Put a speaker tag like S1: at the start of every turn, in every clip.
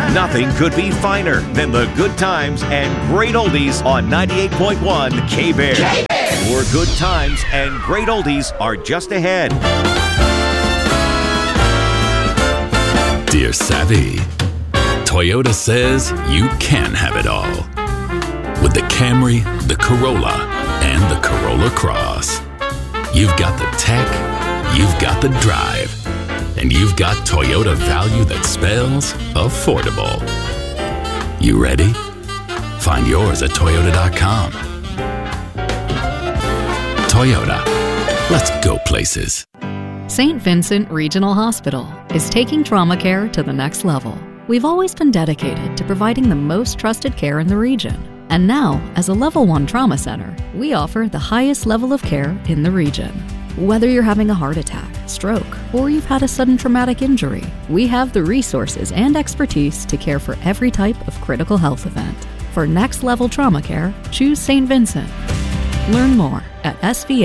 S1: Nothing could be finer than the good times and great oldies on 98.1 K-Bear. More good times and great oldies are just ahead.
S2: Dear Savvy, Toyota says you can have it all. With the Camry, the Corolla, and the Corolla Cross. You've got the tech, you've got the drive, and you've got Toyota value that spells affordable. You ready? Find yours at Toyota.com. Toyota, let's go places.
S3: St. Vincent Regional Hospital is taking trauma care to the next level. We've always been dedicated to providing the most trusted care in the region. And now, as a Level 1 trauma center, we offer the highest level of care in the region. Whether you're having a heart attack, stroke, or you've had a sudden traumatic injury, we have the resources and expertise to care for every type of critical health event. For next level trauma care, choose St. Vincent. Learn more at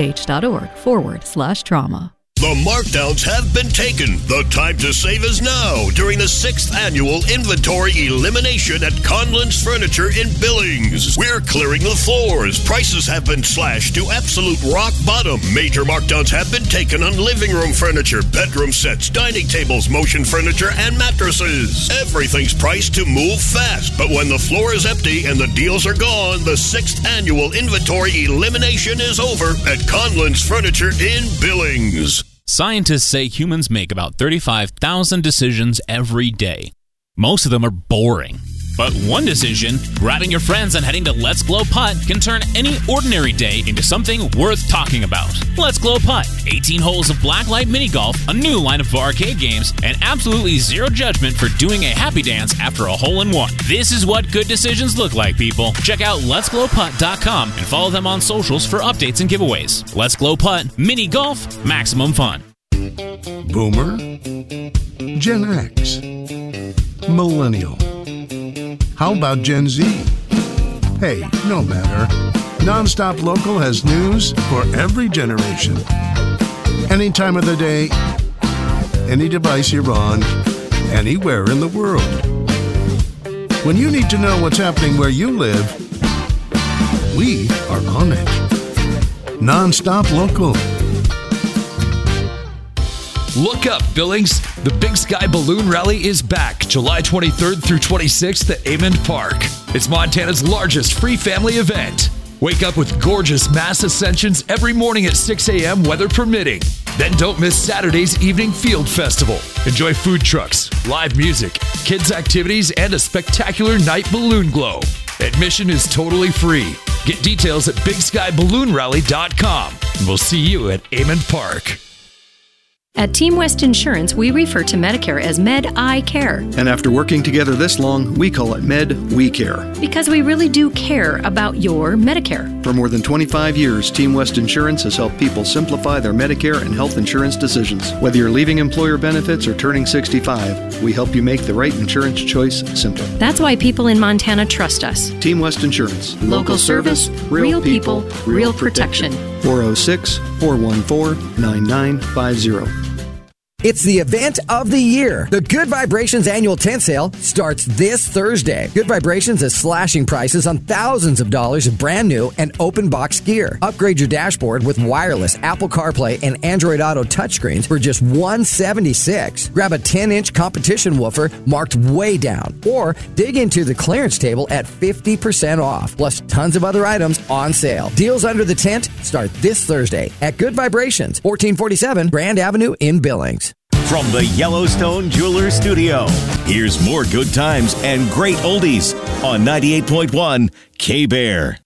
S3: svh.org/trauma.
S4: The markdowns have been taken. The time to save is now during the 6th annual inventory elimination at Conlon's Furniture in Billings. We're clearing the floors. Prices have been slashed to absolute rock bottom. Major markdowns have been taken on living room furniture, bedroom sets, dining tables, motion furniture, and mattresses. Everything's priced to move fast, but when the floor is empty and the deals are gone, the 6th annual inventory elimination is over at Conlon's Furniture in Billings.
S5: Scientists say humans make about 35,000 decisions every day. Most of them are boring. But one decision, grabbing your friends and heading to Let's Glow Putt, can turn any ordinary day into something worth talking about. Let's Glow Putt. 18 holes of blacklight mini golf, a new line of arcade games, and absolutely zero judgment for doing a happy dance after a hole-in-one. This is what good decisions look like, people. Check out letsglowputt.com and follow them on socials for updates and giveaways. Let's Glow Putt. Mini golf. Maximum fun.
S6: Boomer, Gen X, Millennial. How about Gen Z? Hey, no matter. Nonstop Local has news for every generation. Any time of the day, any device you're on, anywhere in the world. When you need to know what's happening where you live, we are on it. Nonstop Local.
S7: Look up, Billings. The Big Sky Balloon Rally is back July 23rd through 26th at Amond Park. It's Montana's largest free family event. Wake up with gorgeous mass ascensions every morning at 6 a.m., weather permitting. Then don't miss Saturday's evening field festival. Enjoy food trucks, live music, kids' activities, and a spectacular night balloon glow. Admission is totally free. Get details at bigskyballoonrally.com. And we'll see you at Amond Park.
S8: At Team West Insurance, we refer to Medicare as Med-I-Care.
S9: And after working together this long, we call it Med-We-Care.
S8: Because we really do care about your Medicare.
S9: For more than 25 years, Team West Insurance has helped people simplify their Medicare and health insurance decisions. Whether you're leaving employer benefits or turning 65, we help you make the right insurance choice simpler.
S8: That's why people in Montana trust us.
S9: Team West Insurance.
S8: Local service, real people, real protection.
S9: 406-414-9950.
S10: It's the event of the year. The Good Vibrations annual tent sale starts this Thursday. Good Vibrations is slashing prices on thousands of dollars of brand new and open box gear. Upgrade your dashboard with wireless Apple CarPlay and Android Auto touchscreens for just $176. Grab a 10-inch competition woofer marked way down, or dig into the clearance table at 50% off, plus tons of other items on sale. Deals under the tent start this Thursday at Good Vibrations, 1447 Grand Avenue in Billings.
S1: From the Yellowstone Jewelers Studio, here's more good times and great oldies on 98.1 K-Bear.